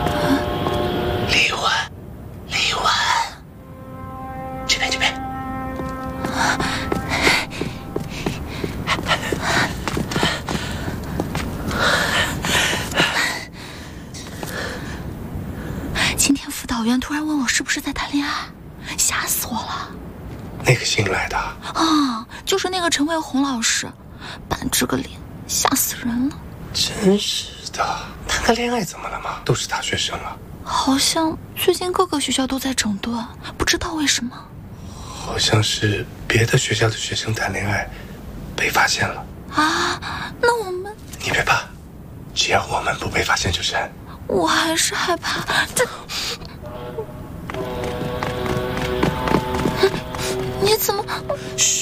李婉，李婉，这边。 今天辅导员突然问我是不是在谈恋爱，吓死我了。 那个新来的啊，就是那个陈卫红老师，板着个脸，吓死人了。 真是的，谈个恋爱怎么了嘛？都是大学生了。 好像最近各个学校都在整顿，不知道为什么。 好像是别的学校的学生谈恋爱被发现了啊，那我们…… 你别怕，只要我们不被发现就成。 我还是害怕。你怎么？ 嘘。